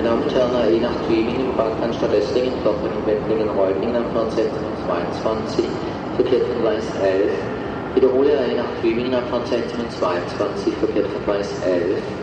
Damen und Herren, nach Tübingen, Bahnstadt Esslingen, Flottringen, Wettlingen, Reutlingen, Abfahrtszentrum 22, verkehrt von Gleis 11. Wiederhole nach Tübingen, Abfahrtszentrum 22, verkehrt von Gleis 11.